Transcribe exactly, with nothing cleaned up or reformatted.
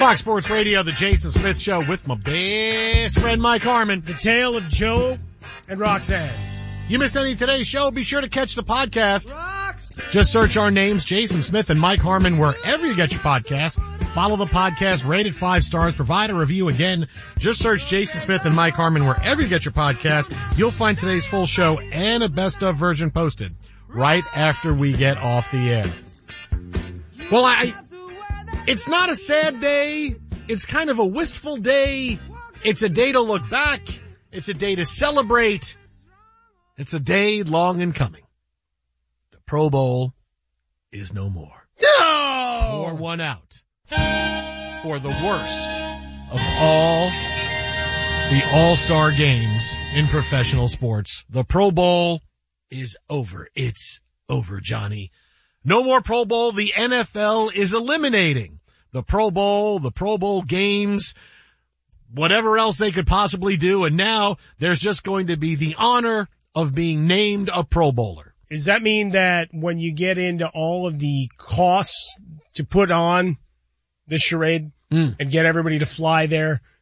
Fox Sports Radio, the Jason Smith Show with my best friend Mike Harmon. The tale of Joe and Roxanne. You missed any of today's show, be sure to catch the podcast. Rox! Just search our names, Jason Smith and Mike Harmon, wherever you get your podcast. Follow the podcast, rate it five stars, provide a review. Again, just search Jason Smith and Mike Harmon wherever you get your podcast. You'll find today's full show and a best of version posted right after we get off the air. Well, I, it's not a sad day. It's kind of a wistful day. It's a day to look back. It's a day to celebrate. It's a day long in coming. The Pro Bowl is no more. No! Pour one out for the worst of all the all-star games in professional sports. The Pro Bowl is over. It's over, Johnny. No more Pro Bowl. The N F L is eliminating the Pro Bowl, the Pro Bowl games, whatever else they could possibly do. And now there's just going to be the honor of being named a Pro Bowler. Does that mean that when you get into all of the costs to put on the charade mm. and get everybody to fly there,